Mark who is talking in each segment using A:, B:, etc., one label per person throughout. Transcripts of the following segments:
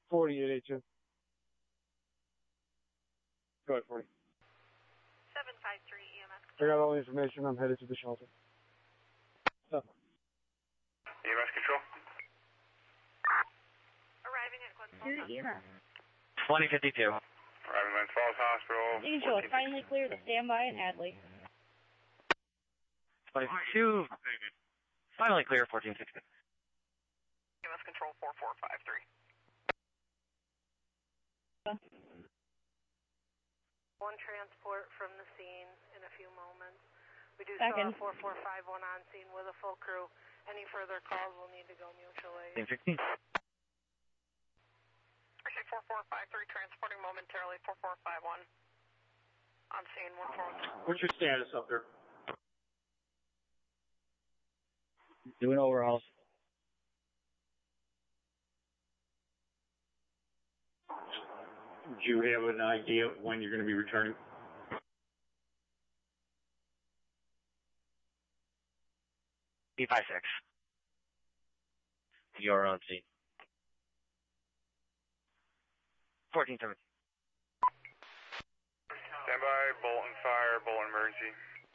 A: 4882. Go ahead, 40.
B: 753 EMS.
A: I got all the information. I'm headed to the shelter. Stop.
C: EMS control.
B: Arriving at Glens Falls.
D: 2052.
C: Arriving at Glens Falls Hospital.
E: Angel, finally clear the standby in Hadley.
D: 22. Finally clear, 1460.
B: EMS control 4453. One transport from the scene in a few moments. We do still have 4451 on scene with a full crew. Any further calls will need to go mutual aid.
D: 16.
B: Appreciate 4453 transporting momentarily 4451. On scene 141.
A: What's your status up there?
D: Doing overhauls.
A: Do you have an idea of when you're going to be returning?
D: B56. You're on scene. 1470.
C: Stand by, bolt and fire, bolt and emergency.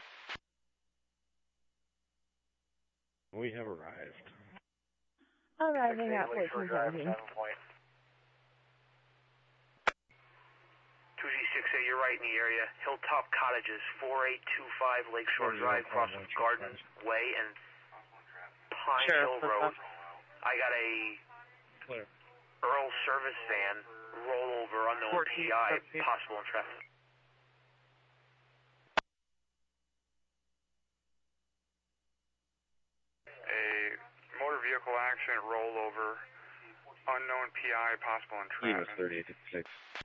A: We have arrived.
E: Arriving at 14,000.
C: 2G6A, you're right in the area. Hilltop Cottages, 4825 Lakeshore Drive, across from Garden Way and Pine Hill Road. I got a Earl service van, rollover, unknown PI, possible in traffic. A motor vehicle accident, rollover, unknown PI, possible in traffic.
D: 3856.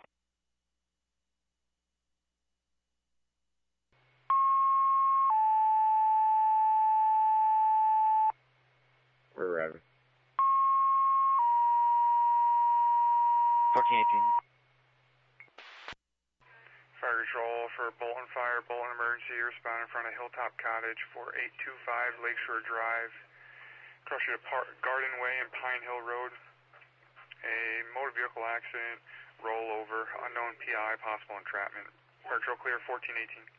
A: We're arriving.
D: 1418.
C: Fire control for bolt and fire, bolt and emergency. Respond in front of Hilltop Cottage, 4825 Lakeshore Drive, across to Garden Way and Pine Hill Road. A motor vehicle accident, rollover, unknown PI, possible entrapment. Fire control clear, 1418.